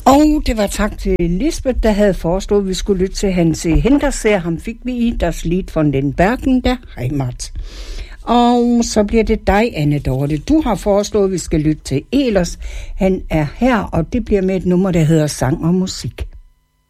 Og det var tak til Lisbeth, der havde foreslået, at vi skulle lytte til Hans Hinterseer. Ham fik vi i Das Lied von den Bergen der Heimat. Og så bliver det dig, Anne Dorte. Du har foreslået, at vi skal lytte til Elers. Han er her, og det bliver med et nummer, der hedder Sang og Musik.